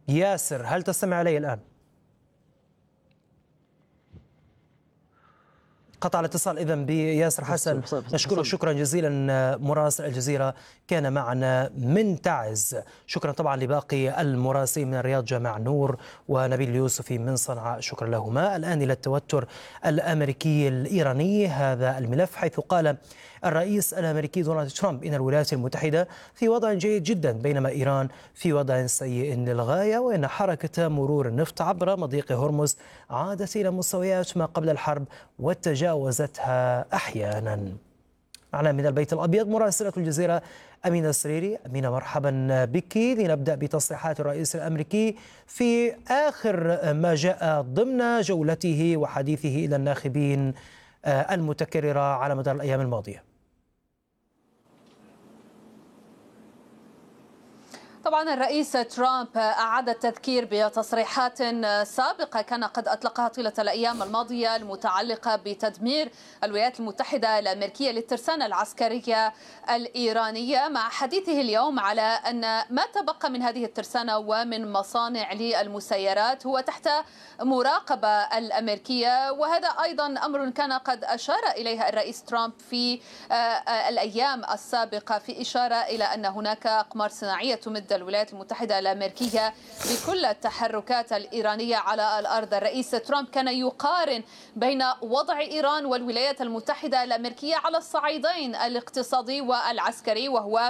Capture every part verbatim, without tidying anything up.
ياسر، هل تستمع إلي الآن؟ قطع الاتصال إذن بياسر حسن. نشكره شكرا جزيلا. مراسل الجزيرة كان معنا من تعز. شكرا طبعا لباقي المراسلين من الرياض، جماع نور ونبيل اليوسفي من صنعاء، شكرا لهما. الآن إلى التوتر الأمريكي الإيراني، هذا الملف حيث قال الرئيس الأمريكي دونالد ترامب إن الولايات المتحدة في وضع جيد جدا بينما إيران في وضع سيء للغاية، وإن حركة مرور النفط عبر مضيق هرمز عادت إلى مستويات ما قبل الحرب وتجاوزتها أحيانا. معنا من البيت الأبيض مراسلة الجزيرة أمينة السريري. أمينة، مرحبا بك. لنبدأ بتصريحات الرئيس الأمريكي في آخر ما جاء ضمن جولته وحديثه إلى الناخبين المتكررة على مدار الأيام الماضية. طبعا الرئيس ترامب أعاد التذكير بتصريحات سابقة كان قد أطلقها طيلة الأيام الماضية المتعلقة بتدمير الولايات المتحدة الأمريكية للترسانة العسكرية الإيرانية، مع حديثه اليوم على أن ما تبقى من هذه الترسانة ومن مصانع للمسيرات هو تحت مراقبة الأمريكية. وهذا أيضا أمر كان قد أشار إليها الرئيس ترامب في الأيام السابقة في إشارة إلى أن هناك أقمار صناعية تمد الولايات المتحدة الأمريكية بكل التحركات الإيرانية على الأرض. الرئيس ترامب كان يقارن بين وضع إيران والولايات المتحدة الأمريكية على الصعيدين الاقتصادي والعسكري، وهو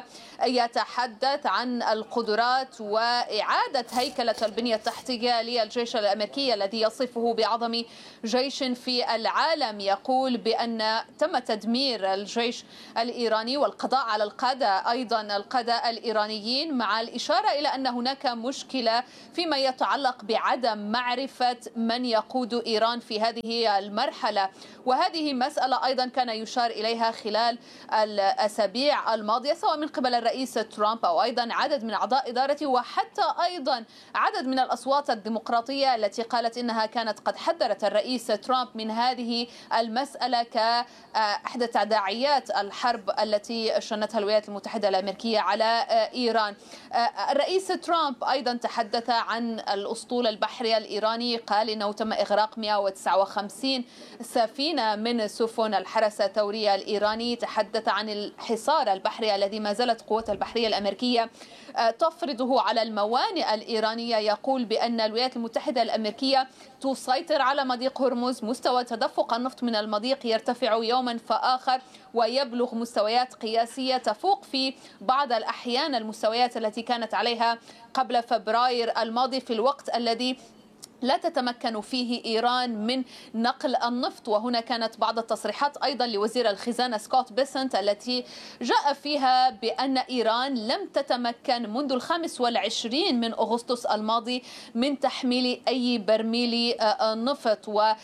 يتحدث عن القدرات وإعادة هيكلة البنية التحتية للجيش الأمريكي الذي يصفه بأعظم جيش في العالم. يقول بأن تم تدمير الجيش الإيراني والقضاء على القادة أيضا القادة الإيرانيين، مع الإشارة إلى أن هناك مشكلة فيما يتعلق بعدم معرفة من يقود إيران في هذه المرحلة. وهذه مسألة أيضا كان يشار إليها خلال الأسابيع الماضية سواء من قبل الرئيس ترامب أو أيضا عدد من أعضاء إدارته، وحتى أيضا عدد من الأصوات الديمقراطية التي قالت إنها كانت قد حذرت الرئيس ترامب من هذه المسألة كأحدى تداعيات الحرب التي شنتها الولايات المتحدة الأمريكية على إيران. الرئيس ترامب أيضا تحدث عن الأسطول البحري الإيراني، قال إنه تم إغراق مئة وتسعة وخمسين سفينة من سفن الحرس الثوري الإيراني. تحدث عن الحصار البحري الذي ما زالت قوات البحرية الأمريكية تفرضه على الموانئ الإيرانية. يقول بأن الولايات المتحدة الأمريكية تسيطر على مضيق هرمز، مستوى تدفق النفط من المضيق يرتفع يوما فآخر ويبلغ مستويات قياسية تفوق في بعض الأحيان المستويات التي كانت عليها قبل فبراير الماضي، في الوقت الذي لا تتمكن فيه إيران من نقل النفط. وهنا كانت بعض التصريحات أيضا لوزير الخزانة سكوت بيسنت التي جاء فيها بأن إيران لم تتمكن منذ الخامس والعشرين من أغسطس الماضي من تحميل أي برميل نفط،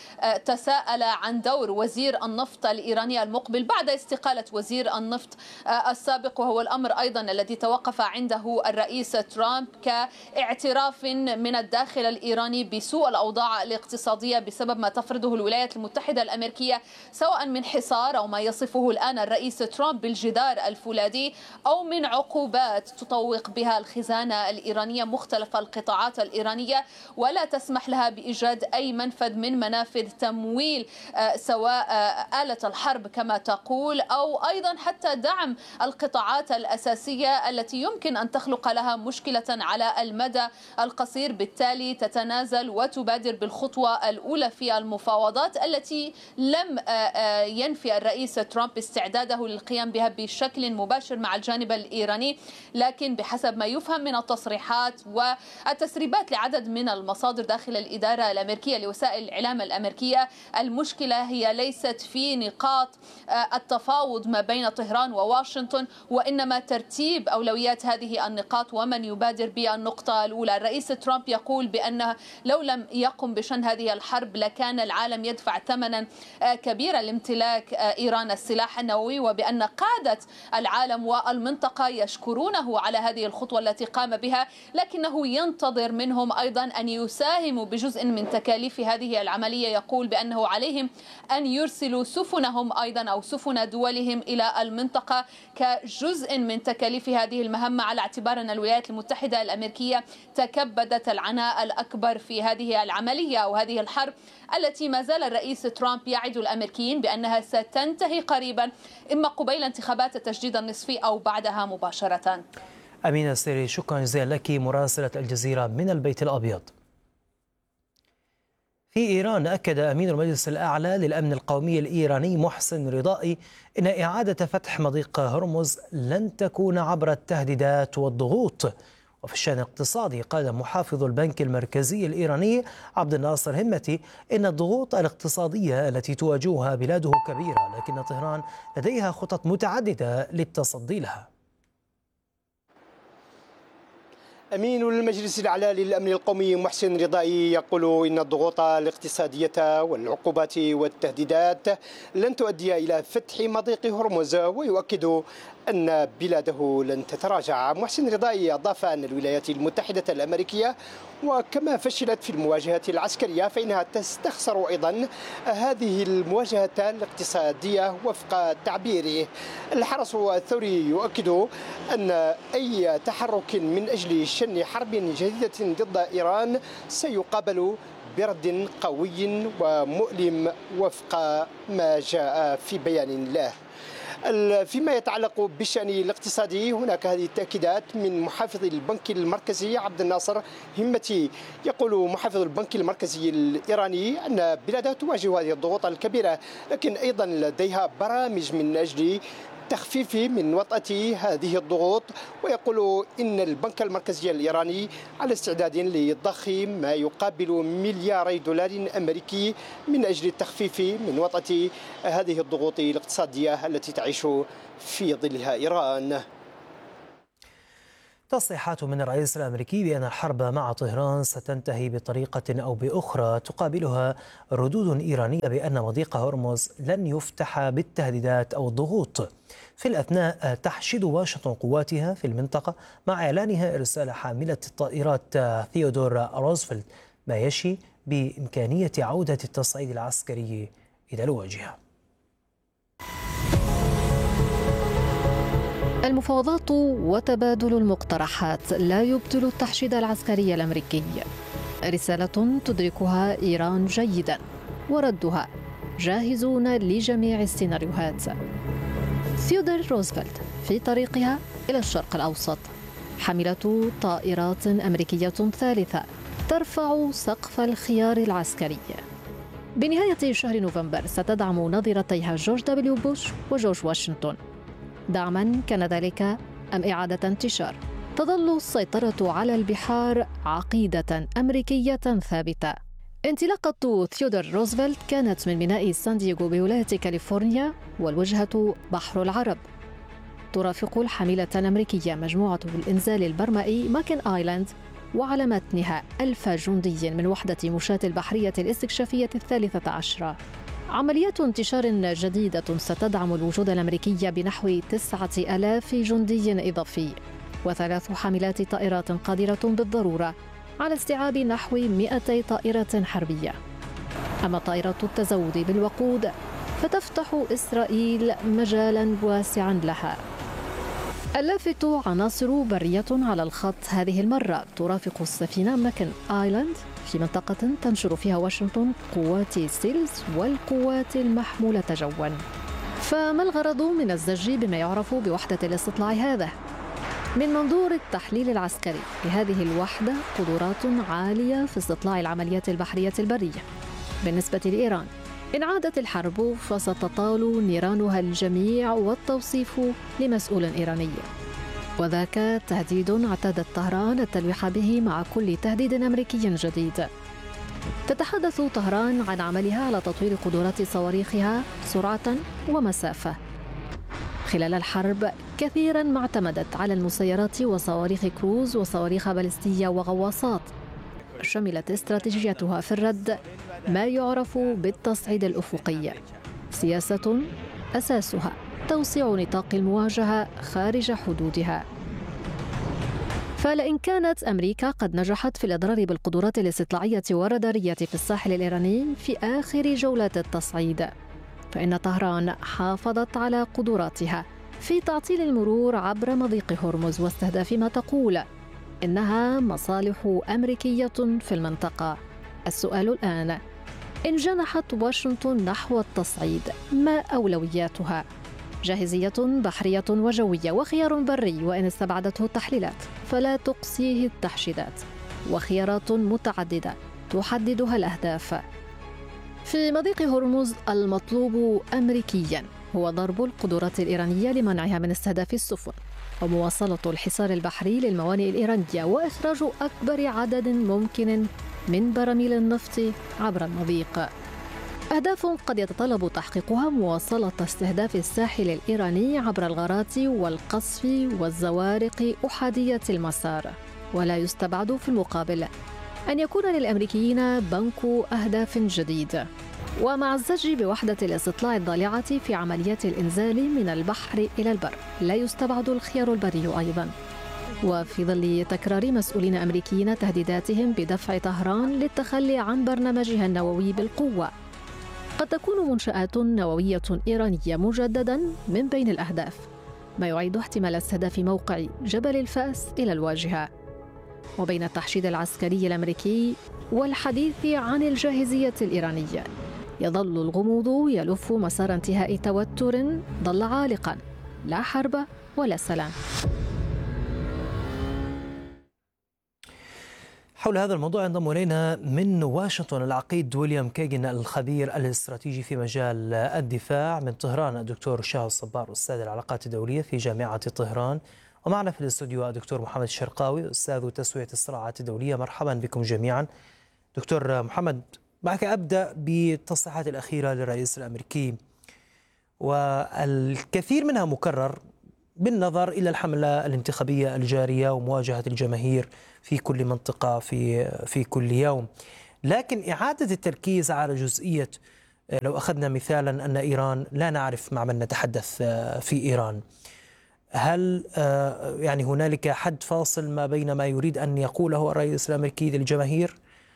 وتساءل عن دور وزير النفط الإيراني المقبل بعد استقالة وزير النفط السابق، وهو الأمر أيضا الذي توقف عنده الرئيس ترامب كاعتراف من الداخل الإيراني بسوء الأوضاع الاقتصادية بسبب ما تفرضه الولايات المتحدة الأمريكية سواء من حصار أو ما يصفه الآن الرئيس ترامب بالجدار الفولاذي، أو من عقوبات تطوق بها الخزانة الإيرانية مختلف القطاعات الإيرانية ولا تسمح لها بإيجاد أي منفذ من منافذ تمويل سواء آلة الحرب كما تقول أو أيضا حتى دعم القطاعات الأساسية التي يمكن أن تخلق لها مشكلة على المدى القصير. بالتالي تتنازل وتبادر بالخطوة الأولى في المفاوضات التي لم ينفي الرئيس ترامب استعداده للقيام بها بشكل مباشر مع الجانب الإيراني، لكن بحسب ما يفهم من التصريحات والتسريبات لعدد من المصادر داخل الإدارة الأمريكية لوسائل الإعلام الأمريكية، المشكلة هي ليست في نقاط التفاوض ما بين طهران وواشنطن، وإنما ترتيب أولويات هذه النقاط ومن يبادر بالنقطة الأولى. الرئيس ترامب يقول بأن لو لو لم يقم بشن هذه الحرب لكان العالم يدفع ثمنا كبيرا لامتلاك إيران السلاح النووي، وبأن قادة العالم والمنطقة يشكرونه على هذه الخطوة التي قام بها، لكنه ينتظر منهم أيضا أن يساهموا بجزء من تكاليف هذه العملية. يقول بأنه عليهم أن يرسلوا سفنهم أيضا أو سفن دولهم إلى المنطقة كجزء من تكاليف هذه المهمة، على اعتبار أن الولايات المتحدة الأمريكية تكبدت العناء الأكبر في هذه العملية وهذه الحرب التي ما زال الرئيس ترامب يعد الأمريكيين بأنها ستنتهي قريبا، إما قبيل انتخابات التجديد النصفي أو بعدها مباشرة. أمينة السيري، شكرا جزيلا لك مراسلة الجزيرة من البيت الأبيض. في إيران أكد أمين المجلس الأعلى للأمن القومي الإيراني محسن رضائي إن إعادة فتح مضيق هرمز لن تكون عبر التهديدات والضغوط. وفي الشأن الاقتصادي قال محافظ البنك المركزي الإيراني عبد الناصر همتي إن الضغوط الاقتصادية التي تواجهها بلاده كبيرة، لكن طهران لديها خطط متعددة للتصدي لها. أمين المجلس الأعلى للأمن القومي محسن رضائي يقول إن الضغوط الاقتصادية والعقوبات والتهديدات لن تؤدي إلى فتح مضيق هرمز، ويؤكد أن بلاده لن تتراجع. محسن رضائي أضاف أن الولايات المتحدة الأمريكية وكما فشلت في المواجهة العسكرية فإنها تستخسر أيضا هذه المواجهة الاقتصادية وفق تعبيره. الحرس الثوري يؤكد أن أي تحرك من أجل شن حرب جديدة ضد إيران سيقابل برد قوي ومؤلم وفق ما جاء في بيان له. فيما يتعلق بالشأن الاقتصادي هناك هذه التأكيدات من محافظ البنك المركزي عبد الناصر همتي. يقول محافظ البنك المركزي الإيراني أن بلاده تواجه هذه الضغوط الكبيرة، لكن أيضا لديها برامج من أجل تخفيف من وطأة هذه الضغوط، ويقول إن البنك المركزي الإيراني على استعداد لضخ ما يقابل ملياري دولار أمريكي من أجل التخفيف من وطأة هذه الضغوط الاقتصادية التي تعيش في ظلها إيران. تصريحات من الرئيس الأمريكي بأن الحرب مع طهران ستنتهي بطريقة أو بأخرى تقابلها ردود إيرانية بأن مضيق هرمز لن يفتح بالتهديدات أو الضغوط. في الأثناء تحشد واشنطن قواتها في المنطقة مع إعلانها إرسال حاملة الطائرات ثيودور روزفلت، ما يشي بإمكانية عودة التصعيد العسكري إلى الواجهة. المفاوضات وتبادل المقترحات لا يبطل التحشيد العسكري الأمريكي. رسالة تدركها إيران جيدا، وردها جاهزون لجميع السيناريوهات. ثيودور روزفلت في طريقها إلى الشرق الأوسط، حاملة طائرات أمريكية ثالثة ترفع سقف الخيار العسكري. بنهاية شهر نوفمبر ستدعم نظيرتيها جورج دبليو بوش وجورج واشنطن. دعما كان ذلك أم إعادة انتشار؟ تظل السيطرة على البحار عقيدة أمريكية ثابتة. انطلاقة ثيودور روزفلت كانت من ميناء سان دييغو بولاية كاليفورنيا، والوجهة بحر العرب. ترافق الحاملة الأمريكية مجموعة الإنزال البرمائي ماكن آيلاند، وعلى متنها ألف جندي من وحدة مشاة البحرية الاستكشافية الثالثة عشرة. عمليات انتشار جديدة ستدعم الوجود الأمريكي بنحو تسعة آلاف جندي إضافي، وثلاث حاملات طائرات قادرة بالضرورة على استيعاب نحو مئتي طائرة حربية. أما طائرة التزود بالوقود فتفتح إسرائيل مجالا واسعا لها. اللافت عناصر برية على الخط هذه المرة ترافق السفينة ماكن آيلاند في منطقة تنشر فيها واشنطن قوات سيلز والقوات المحمولة جوا. فما الغرض من الزج بما يعرف بوحدة الاستطلاع هذا؟ من منظور التحليل العسكري لهذه الوحدة قدرات عالية في استطلاع العمليات البحرية البرية. بالنسبة لإيران، إن عادت الحرب فستطال نيرانها الجميع والتوصيف لمسؤول إيراني، وذاك تهديد اعتادت طهران التلويح به مع كل تهديد أمريكي جديد. تتحدث طهران عن عملها على تطوير قدرات صواريخها سرعة ومسافة. خلال الحرب كثيرا ما اعتمدت على المسيرات وصواريخ كروز وصواريخ باليستية وغواصات، شملت استراتيجيتها في الرد ما يعرف بالتصعيد الأفقي، سياسة أساسها توسيع نطاق المواجهة خارج حدودها. فلئن كانت أمريكا قد نجحت في الإضرار بالقدرات الاستطلاعية والرادارية في الساحل الإيراني في آخر جولات التصعيد، فإن طهران حافظت على قدراتها في تعطيل المرور عبر مضيق هرمز واستهداف ما تقول إنها مصالح أمريكية في المنطقة. السؤال الآن: إن جنحت واشنطن نحو التصعيد، ما أولوياتها؟ جاهزية بحرية وجوية وخيار بري وإن استبعدته التحليلات فلا تقصيه التحشيدات، وخيارات متعددة تحددها الأهداف. في مضيق هرمز المطلوب أمريكياً هو ضرب القدرات الإيرانية لمنعها من استهداف السفن، ومواصلة الحصار البحري للموانئ الإيرانية، وإخراج أكبر عدد ممكن من براميل النفط عبر المضيق. أهداف قد يتطلب تحقيقها مواصلة استهداف الساحل الإيراني عبر الغارات والقصف والزوارق أحادية المسار، ولا يستبعد في المقابل أن يكون للأمريكيين بنك أهداف جديد. ومع الزج بوحدة الاستطلاع الضالعة في عمليات الإنزال من البحر إلى البر، لا يستبعد الخيار البري أيضاً. وفي ظل تكرار مسؤولين أمريكيين تهديداتهم بدفع طهران للتخلي عن برنامجها النووي بالقوة، قد تكون منشآت نووية إيرانية مجدداً من بين الأهداف، ما يعيد احتمال استهداف موقع جبل الفأس إلى الواجهة. وبين التحشيد العسكري الأمريكي والحديث عن الجاهزية الإيرانية، يظل الغموض يلف مسار انتهاء توتر ظل عالقاً، لا حرب ولا سلام. حول هذا الموضوع ينضم إلينا من واشنطن العقيد ويليام كيغن الخبير الاستراتيجي في مجال الدفاع، من طهران الدكتور شاه الصبار أستاذ العلاقات الدولية في جامعة طهران، ومعنا في الاستوديو الدكتور محمد الشرقاوي أستاذ تسوية الصراعات الدولية. مرحبا بكم جميعا. دكتور محمد، معك أبدأ بالتصريحات الأخيرة للرئيس الأمريكي، والكثير منها مكرر بالنظر إلى الحملة الانتخابية الجارية ومواجهة الجماهير في كل منطقة في في كل يوم، لكن إعادة التركيز على جزئية، لو أخذنا مثالا أن إيران لا نعرف مع من نتحدث في إيران، هل يعني هنالك حد فاصل ما بين ما يريد أن يقوله الرئيس الأمريكي للجماهير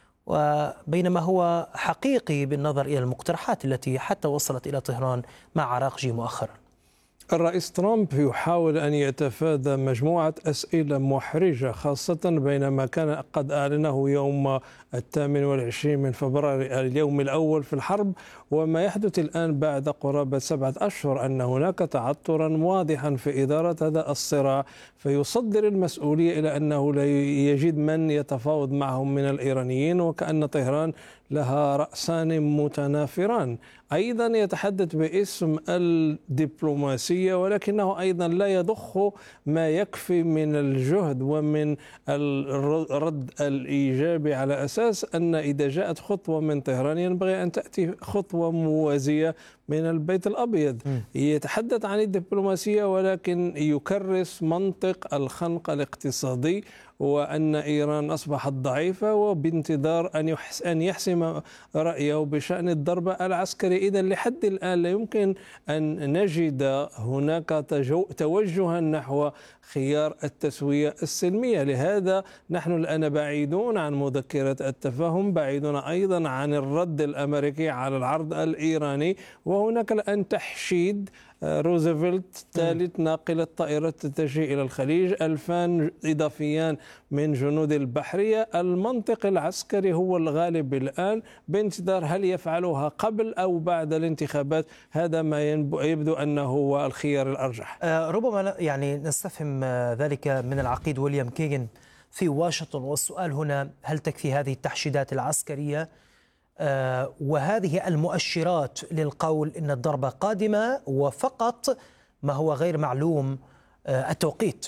وبين ما هو حقيقي بالنظر إلى المقترحات التي حتى وصلت إلى طهران مع عراقجي مؤخرا؟ الرئيس ترامب يحاول أن يتفادى مجموعة أسئلة محرجة، خاصة بينما كان قد أعلنه يوم الثامن والعشرين من فبراير اليوم الأول في الحرب، وما يحدث الآن بعد قرابة سبعة أشهر أن هناك تعثرا واضحا في إدارة هذا الصراع، فيصدر المسؤولية إلى أنه لا يجد من يتفاوض معهم من الإيرانيين، وكأن طهران لها رأسان متنافران. أيضا يتحدث باسم الدبلوماسية، ولكنه أيضا لا يضخ ما يكفي من الجهد ومن الرد الإيجابي، على أساس أن إذا جاءت خطوة من طهران ينبغي أن تأتي خطوة موازية من البيت الأبيض. م. يتحدث عن الدبلوماسية ولكن يكرس منطق الخنق الاقتصادي، وأن إيران أصبحت ضعيفة وبانتظار أن أن يحسم رأيه بشأن الضربة العسكرية. إذا لحد الآن لا يمكن أن نجد هناك توجها نحو خيار التسوية السلمية. لهذا نحن الآن بعيدون عن مذكرة التفاهم، بعيدون أيضا عن الرد الأمريكي على العرض الإيراني، وهناك الآن تحشيد. روزفلت ثالث ناقلة طائرات تتجه إلى الخليج، ألفان إضافيان من جنود البحرية. المنطق العسكري هو الغالب الآن، بانتظار هل يفعلها قبل أو بعد الانتخابات. هذا ما يبدو أنه هو الخيار الأرجح. ربما يعني نستفهم ذلك من العقيد ويليام كيغن في واشنطن، والسؤال هنا: هل تكفي هذه التحشيدات العسكرية آه وهذه المؤشرات للقول إن الضربة قادمة، وفقط ما هو غير معلوم آه التوقيت؟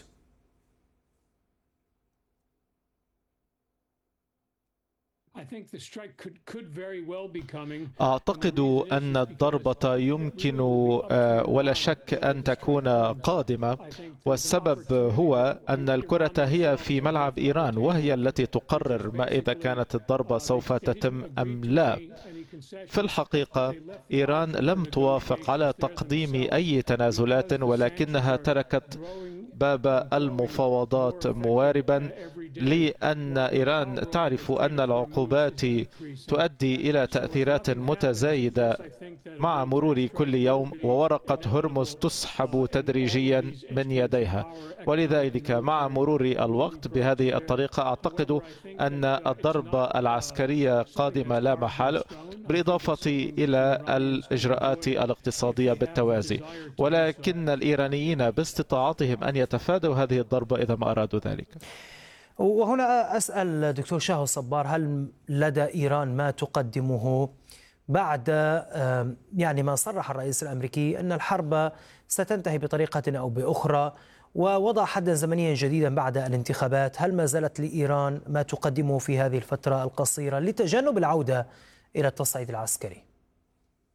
أعتقد أن الضربة يمكن ولا شك أن تكون قادمة، والسبب هو أن الكرة هي في ملعب إيران، وهي التي تقرر ما إذا كانت الضربة سوف تتم أم لا. في الحقيقة إيران لم توافق على تقديم أي تنازلات، ولكنها تركت باب المفاوضات مواربا، لأن إيران تعرف أن العقوبات تؤدي إلى تأثيرات متزايدة مع مرور كل يوم، وورقة هرمز تسحب تدريجيا من يديها. ولذلك مع مرور الوقت بهذه الطريقة أعتقد أن الضربة العسكرية قادمة لا محال، بالإضافة إلى الإجراءات الاقتصادية بالتوازي، ولكن الإيرانيين باستطاعتهم أن يتفادوا هذه الضربة إذا ما أرادوا ذلك. وهنا أسأل دكتور شاهو الصبار، هل لدى إيران ما تقدمه بعد يعني ما صرح الرئيس الأمريكي أن الحرب ستنتهي بطريقة أو بأخرى، ووضع حدا زمنيا جديدا بعد الانتخابات؟ هل ما زالت لإيران ما تقدمه في هذه الفترة القصيرة لتجنب العودة إلى التصعيد العسكري؟